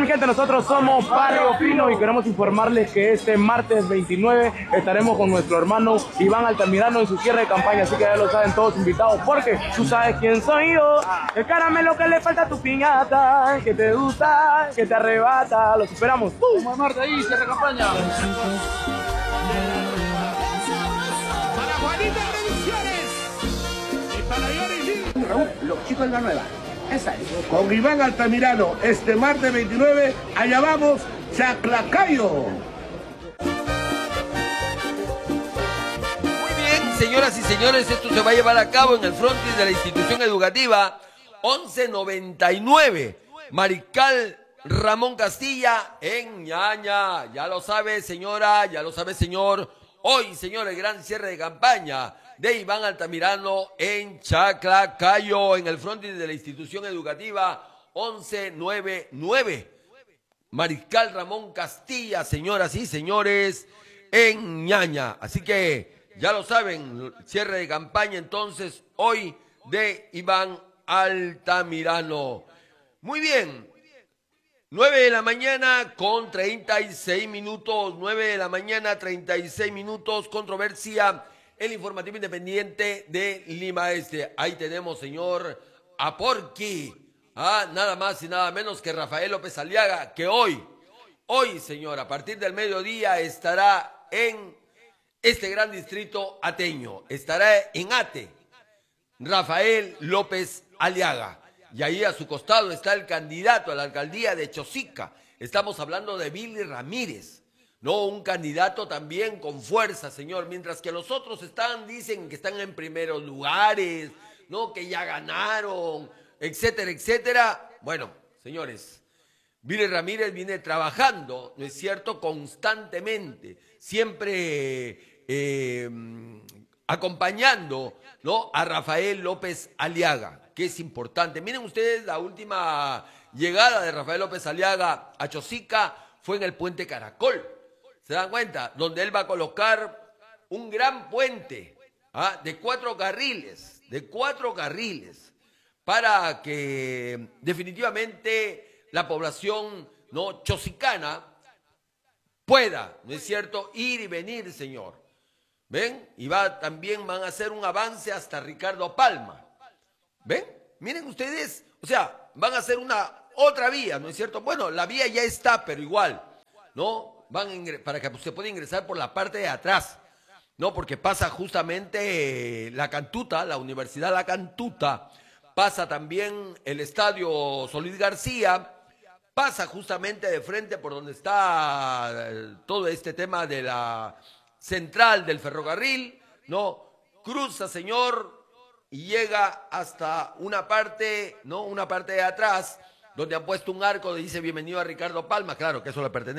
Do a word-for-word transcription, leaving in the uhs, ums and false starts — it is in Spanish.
mi gente? Nosotros somos Barrio Fino y queremos informarles que este martes veintinueve estaremos con nuestro hermano Iván Altamirano en su cierre de campaña, así que ya lo saben todos invitados, porque tú sabes quién soy yo, el caramelo que le falta a tu piñata, que te gusta, que te arrebata, los esperamos. Como martes ahí, cierre de campaña. Para Juanita Producciones y para Yori Raúl, los chicos de la nueva. Esa es. Con Iván Altamirano, este martes veintinueve, allá vamos, Chaclacayo. Muy bien, señoras y señores, esto se va a llevar a cabo en el frontis de la institución educativa once noventa y nueve, Mariscal Ramón Castilla, en Ñaña. Ya lo sabe, señora, ya lo sabe, señor. Hoy, señor, el gran cierre de campaña de Iván Altamirano en Chaclacayo, en el frontis de la institución educativa once noventa y nueve. Mariscal Ramón Castilla, señoras y señores, en Ñaña. Así que, ya lo saben, cierre de campaña entonces hoy de Iván Altamirano. Muy bien. nueve de la mañana con treinta y seis minutos, nueve de la mañana, treinta y seis minutos, controversia, el informativo independiente de Lima Este. Ahí tenemos, señor Aporqui, ah, nada más y nada menos que Rafael López Aliaga, que hoy, hoy, señor, a partir del mediodía estará en este gran distrito ateño, estará en Ate, Rafael López Aliaga. Y ahí a su costado está el candidato a la alcaldía de Chosica. Estamos hablando de Billy Ramírez, ¿no? Un candidato también con fuerza, señor. Mientras que los otros están, dicen que están en primeros lugares, ¿no? Que ya ganaron, etcétera, etcétera. Bueno, señores, Billy Ramírez viene trabajando, ¿no es cierto?, constantemente, siempre eh, acompañando, ¿no?, a Rafael López Aliaga, que es importante. Miren ustedes, la última llegada de Rafael López Aliaga a Chosica fue en el puente Caracol. ¿Se dan cuenta? Donde él va a colocar un gran puente, ¿ah?, de cuatro carriles, de cuatro carriles, para que definitivamente la población, ¿no?, chosicana pueda, ¿no es cierto?, ir y venir, señor. ¿Ven? Y va, también van a hacer un avance hasta Ricardo Palma. ¿Ven? Miren ustedes, o sea, van a hacer una otra vía, ¿no es cierto? Bueno, la vía ya está, pero igual, ¿no? Van a ingres- para que se pueda ingresar por la parte de atrás, ¿no? Porque pasa justamente eh, la Cantuta, la Universidad La Cantuta, pasa también el Estadio Solís García, pasa justamente de frente por donde está eh, todo este tema de la central del ferrocarril, ¿no? Cruza, señor, y llega hasta una parte, ¿no? Una parte de atrás, donde han puesto un arco que dice bienvenido a Ricardo Palma, claro que eso le pertenece